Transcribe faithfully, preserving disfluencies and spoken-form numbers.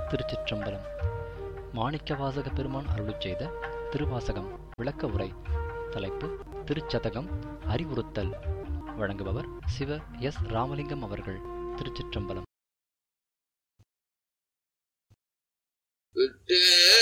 திருச்சிற்றம்பலம். மாணிக்கவாசக பெருமான் அருளிச் செய்த திருவாசகம் விளக்க உரை. தலைப்பு திருச்சதகம் அறிவுறுத்தல். வழங்குபவர் சிவ எஸ் ராமலிங்கம் அவர்கள். திருச்சிற்றம்பலம். விட்டு